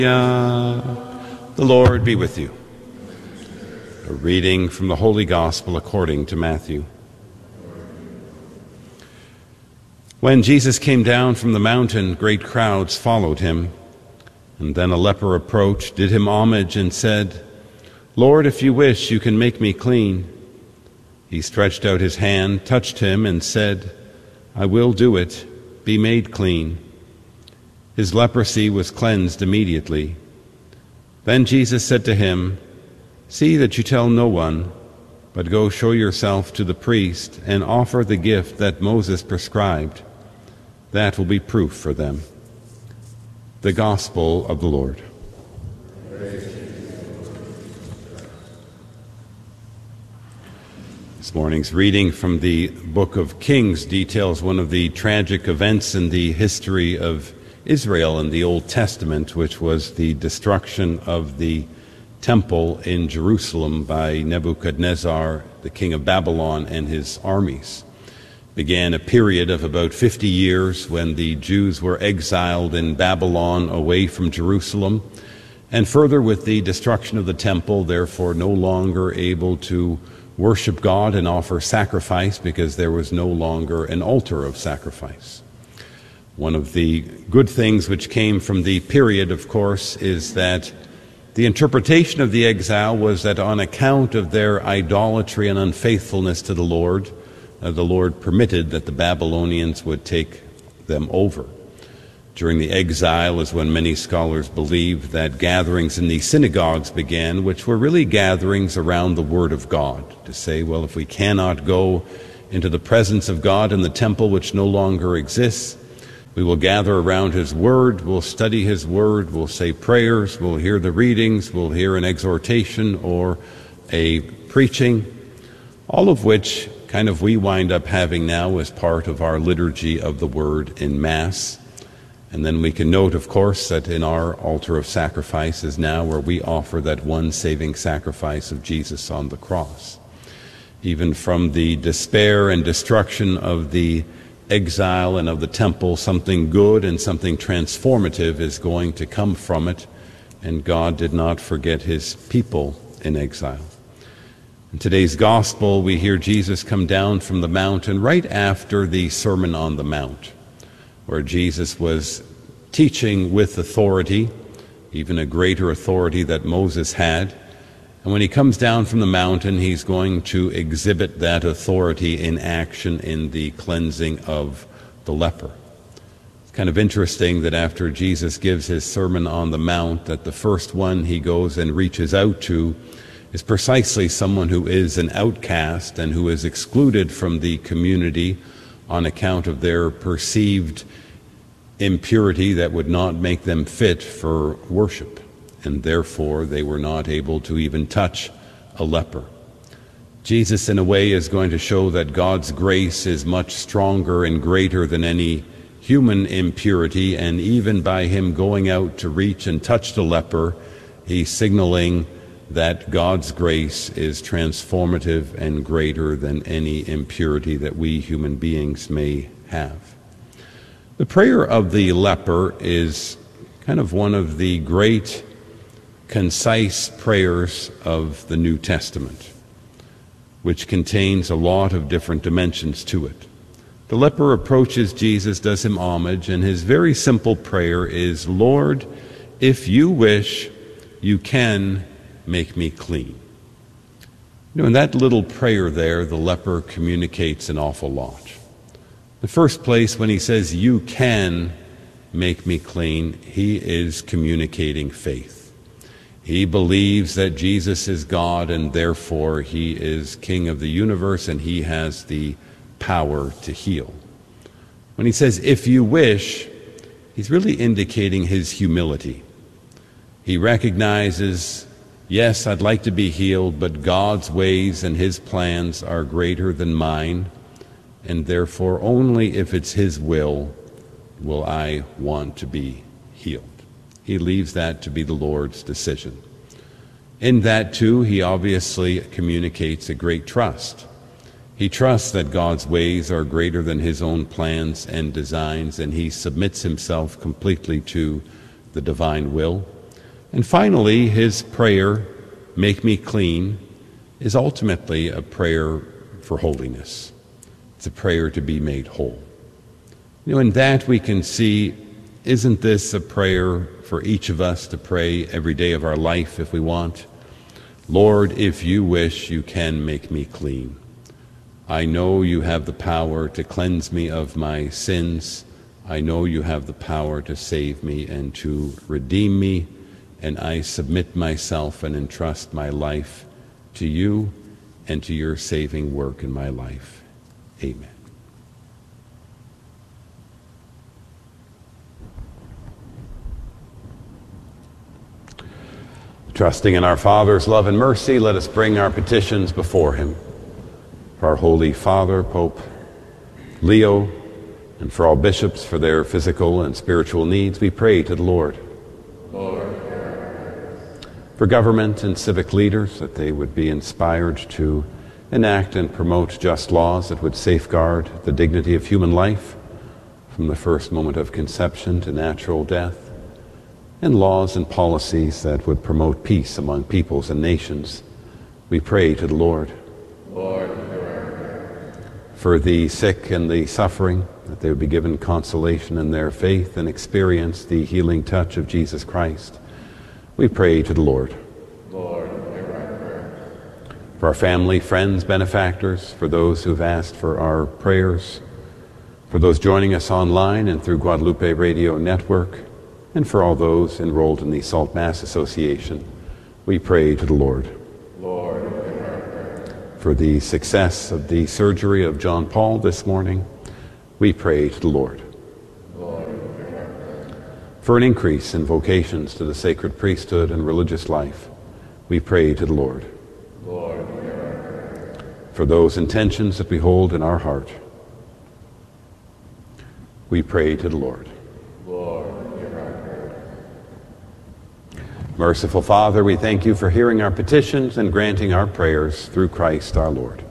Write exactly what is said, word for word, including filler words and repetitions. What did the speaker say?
The Lord be with you. A reading from the Holy Gospel according to Matthew. When Jesus came down from the mountain, great crowds followed him. And then a leper approached, did him homage, and said, "Lord, if you wish, you can make me clean." He stretched out his hand, touched him, and said, "I will do it. Be made clean." His leprosy was cleansed immediately. Then Jesus said to him, "See that you tell no one, but go show yourself to the priest and offer the gift that Moses prescribed. That will be proof for them." The Gospel of the Lord. This morning's reading from the book of Kings details one of the tragic events in the history of Israel in the Old Testament, which was the destruction of the temple in Jerusalem by Nebuchadnezzar, the king of Babylon, and his armies. Began a period of about fifty years when the Jews were exiled in Babylon away from Jerusalem, and further with the destruction of the temple, therefore no longer able to worship God and offer sacrifice because there was no longer an altar of sacrifice. One of the good things which came from the period, of course, is that the interpretation of the exile was that on account of their idolatry and unfaithfulness to the Lord, uh, the Lord permitted that the Babylonians would take them over. During the exile is when many scholars believe that gatherings in the synagogues began, which were really gatherings around the Word of God, to say, well, if we cannot go into the presence of God in the temple, which no longer exists, we will gather around His Word, we'll study His Word, we'll say prayers, we'll hear the readings, we'll hear an exhortation or a preaching, all of which kind of we wind up having now as part of our liturgy of the Word in Mass. And then we can note, of course, that in our altar of sacrifice is now where we offer that one saving sacrifice of Jesus on the cross. Even from the despair and destruction of the exile and of the temple, something good and something transformative is going to come from it, and God did not forget His people in exile. In today's Gospel, we hear Jesus come down from the mountain right after the Sermon on the Mount, where Jesus was teaching with authority, even a greater authority that Moses had. And when he comes down from the mountain, he's going to exhibit that authority in action in the cleansing of the leper. It's kind of interesting that after Jesus gives his Sermon on the Mount, that the first one he goes and reaches out to is precisely someone who is an outcast and who is excluded from the community on account of their perceived impurity that would not make them fit for worship, and therefore they were not able to even touch a leper. Jesus, in a way, is going to show that God's grace is much stronger and greater than any human impurity, and even by him going out to reach and touch the leper, he's signaling that God's grace is transformative and greater than any impurity that we human beings may have. The prayer of the leper is kind of one of the great concise prayers of the New Testament, which contains a lot of different dimensions to it. The leper approaches Jesus, does him homage, and his very simple prayer is, "Lord, if you wish, you can make me clean." You know, in that little prayer there, the leper communicates an awful lot. The first place, when he says, "You can make me clean," he is communicating faith. He believes that Jesus is God, and therefore he is King of the universe, and he has the power to heal. When he says, "If you wish," he's really indicating his humility. He recognizes, yes, I'd like to be healed, but God's ways and his plans are greater than mine, and therefore only if it's his will will I want to be healed. He leaves that to be the Lord's decision. In that, too, he obviously communicates a great trust. He trusts that God's ways are greater than his own plans and designs, and he submits himself completely to the divine will. And finally, his prayer, "Make me clean," is ultimately a prayer for holiness. It's a prayer to be made whole. You know, in that we can see, isn't this a prayer for each of us to pray every day of our life if we want? Lord, if you wish, you can make me clean. I know you have the power to cleanse me of my sins. I know you have the power to save me and to redeem me, and I submit myself and entrust my life to you and to your saving work in my life. Amen. Trusting in our Father's love and mercy, let us bring our petitions before him. For our Holy Father, Pope Leo, and for all bishops for their physical and spiritual needs, we pray to the Lord. Lord. For government and civic leaders, that they would be inspired to enact and promote just laws that would safeguard the dignity of human life from the first moment of conception to natural death, and laws and policies that would promote peace among peoples and nations. We pray to the Lord. Lord. For the sick and the suffering, that they would be given consolation in their faith and experience the healing touch of Jesus Christ. We pray to the Lord. Lord, hear our prayer. For our family, friends, benefactors, for those who've asked for our prayers, for those joining us online and through Guadalupe Radio Network, and for all those enrolled in the Salt Mass Association, we pray to the Lord. Lord, hear our prayer. For the success of the surgery of John Paul this morning, we pray to the Lord. Lord, hear our prayer. For an increase in vocations to the sacred priesthood and religious life, we pray to the Lord. Lord, hear our prayer. For those intentions that we hold in our heart, we pray to the Lord. Lord, hear our prayer. Merciful Father, we thank you for hearing our petitions and granting our prayers through Christ our Lord.